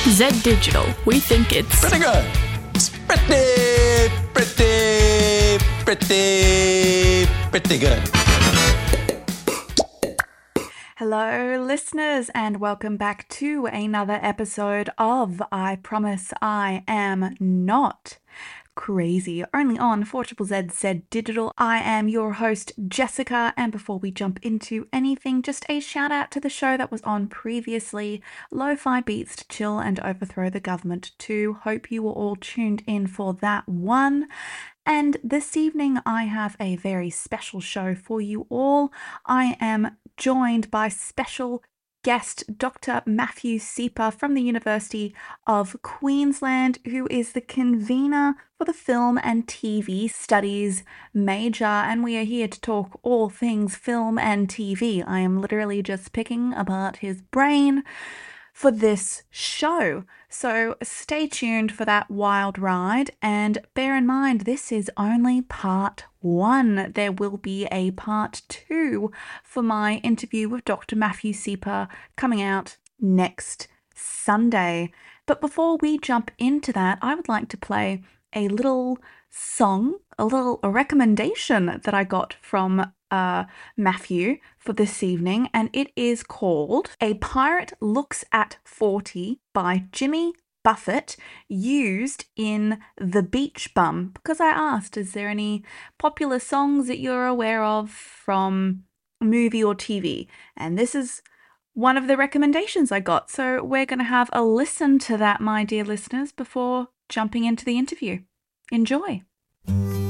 Z Digital. We think it's pretty good. It's pretty good. Hello, listeners, and welcome back to another episode of I Promise I Am Not Crazy, only on 4ZZZ Z Digital. I am your host, Jessica, and before we jump into anything, just a shout out to the show that was on previously, Lo-Fi Beats to Chill and Overthrow the Government 2. Hope you were all tuned in for that one. And this evening I have a very special show for you all. I am joined by special guest Dr. Matthew Sieper from the University of Queensland, who is the convener for the Film and TV Studies major, and we are here to talk all things film and TV. I am literally just picking apart his brain for this show. So stay tuned for that wild ride, and bear in mind this is only part 1. There will be a part 2 for my interview with Dr. Matthew Sieper coming out next Sunday. But before we jump into that, I would like to play a little song, a recommendation that I got from Matthew for this evening, and it is called A Pirate Looks at 40 by Jimmy Buffett, used in The Beach Bum, because I asked, is there any popular songs that you're aware of from movie or TV? And this is one of the recommendations I got, so we're going to have a listen to that, my dear listeners, before jumping into the interview. Enjoy.